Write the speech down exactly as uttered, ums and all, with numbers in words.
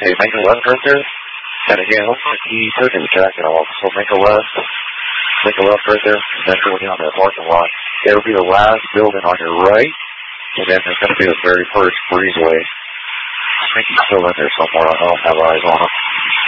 Okay, make a left right there. And again, looks like he took his jacket off, so make a left. Make a left right there, and then go down that parking lot. It'll be the last building on your right, and then there's going to be the very first breezeway. I think he's still in there somewhere. I don't have eyes on him.